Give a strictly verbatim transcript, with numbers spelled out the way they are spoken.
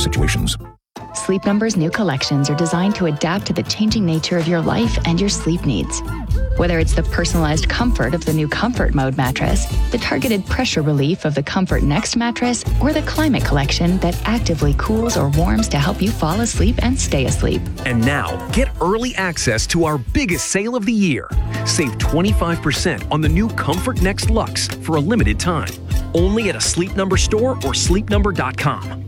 situations. Sleep Number's new collections are designed to adapt to the changing nature of your life and your sleep needs. Whether it's the personalized comfort of the new Comfort Mode mattress, the targeted pressure relief of the Comfort Next mattress, or the Climate Collection that actively cools or warms to help you fall asleep and stay asleep. And now, get early access to our biggest sale of the year. Save twenty-five percent on the new Comfort Next Luxe for a limited time. Only at a Sleep Number store or sleep number dot com.